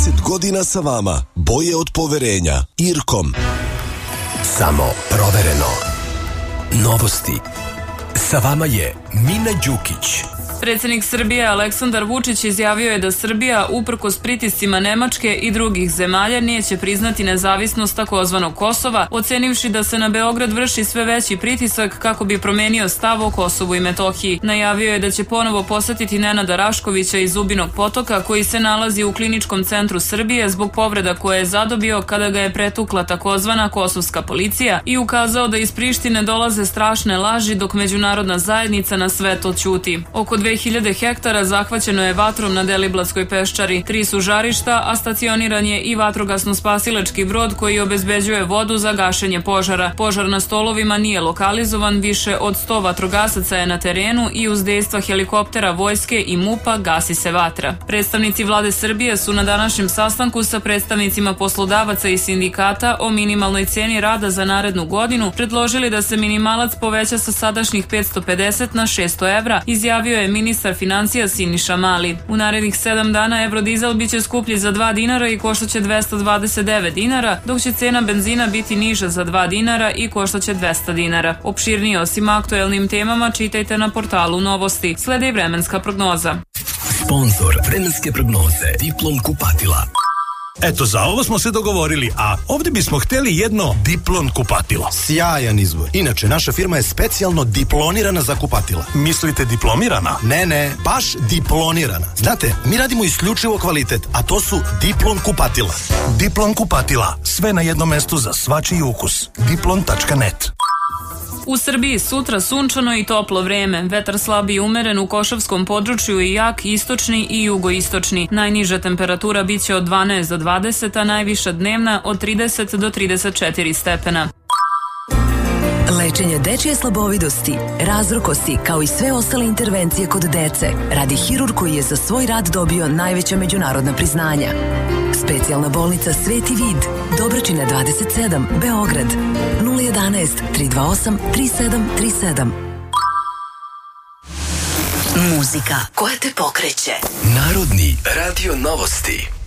20 godina sa vama. Boje od poverenja. Irkom. Samo provereno. Novosti. Sa vama je Mina Đukić. Predsjednik Srbije Aleksandar Vučić izjavio je da Srbija, uprkos pritiscima Nemačke i drugih zemalja, neće priznati nezavisnost takozvanog Kosova, ocenivši da se na Beograd vrši sve veći pritisak kako bi promenio stav o Kosovu i Metohiji. Najavio je da će ponovo posetiti Nenada Raškovića iz Zubinog Potoka, koji se nalazi u kliničkom centru Srbije zbog povreda koje je zadobio kada ga je pretukla takozvana kosovska policija, i ukazao da iz Prištine dolaze strašne laži dok međunarodna zajednica na sve to ćuti. Oko 2000 hektara zahvaćeno je vatrom na Deliblatskoj peščari. 3 su žarišta, a stacioniran je i vatrogasno-spasilački brod koji obezbeđuje vodu za gašenje požara. Požar na Stolovima nije lokalizovan, više od 100 vatrogasaca je na terenu i uz dejstva helikoptera, vojske i MUP-a gasi se vatra. Predstavnici vlade Srbije su na današnjem sastanku sa predstavnicima poslodavaca i sindikata o minimalnoj ceni rada za narednu godinu predložili da se minimalac poveća sa sadašnjih 550 na 600 evra, izjavio je ministar financija Siniša Mali. U narednih 7 dana evrodizel biće skuplji za 2 dinara i koštaće 229 dinara, dok će cena benzina biti niža za 2 dinara i koštaće 200 dinara. Opširnije o svim aktuelnim temama čitajte na portalu Novosti. Slede i vremenska prognoza. Sponzor vremenske prognoze Diplom kupatila. Eto, za ovo smo se dogovorili, a ovdje bismo htjeli jedno Diplon kupatilo. Sjajan izbor. Inače, naša firma je specijalno diplonirana za kupatila. Mislite diplomirana? Ne, baš diplonirana. Znate, mi radimo isključivo kvalitet, a to su Diplon kupatila. Diplon kupatila. Sve na jednom mestu za svačiji ukus. Diplon.net. U Srbiji sutra sunčano i toplo vreme. Vetar slab i umeren u Košavskom području i jak istočni i jugoistočni. Najniža temperatura biće od 12 do 20, a najviša dnevna od 30 do 34 stepena. Lečenje dečje slabovidosti, razrokosti, kao i sve ostale intervencije kod dece, radi hirurg koji je za svoj rad dobio najveća međunarodna priznanja. Specijalna bolnica Sveti Vid, Dobračina 27, Beograd, 011 328 3737. Muzika koja te pokreće. Narodni radio novosti.